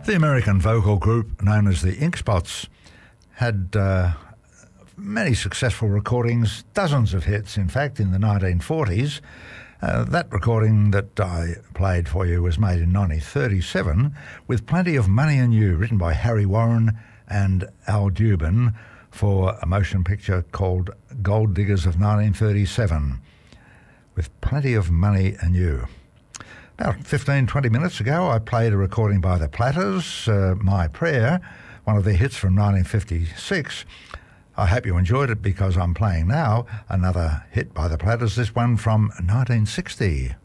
The American vocal group known as the Ink Spots had many successful recordings, dozens of hits, in fact, in the 1940s. That recording that I played for you was made in 1937 with Plenty of Money in You, written by Harry Warren and Al Dubin for a motion picture called Gold Diggers of 1937, with Plenty of Money in You. About 15, 20 minutes ago, I played a recording by the Platters, My Prayer, one of their hits from 1956. I hope you enjoyed it because I'm playing now another hit by the Platters, this one from 1960.